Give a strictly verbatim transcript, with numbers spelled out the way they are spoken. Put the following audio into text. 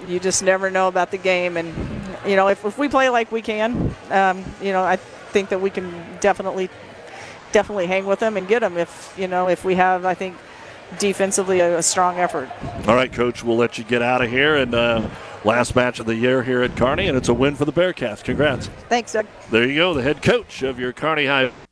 you just never know about the game. And, you know, if, if we play like we can, um, you know, I think that we can definitely, definitely hang with them and get them if, you know, if we have, I think, defensively a, a strong effort. All right, Coach, we'll let you get out of here. And uh, last match of the year here at Kearney, and it's a win for the Bearcats. Congrats. Thanks, Doug. There you go, the head coach of your Kearney High